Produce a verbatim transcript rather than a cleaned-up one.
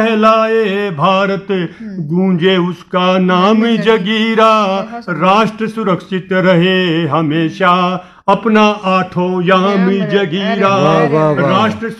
कहलाए भारत, गूंजे उसका नाम जगीरा। राष्ट्र सुरक्षित रहे हमेशा, अपना आठों याम जगीरा। राष्ट्र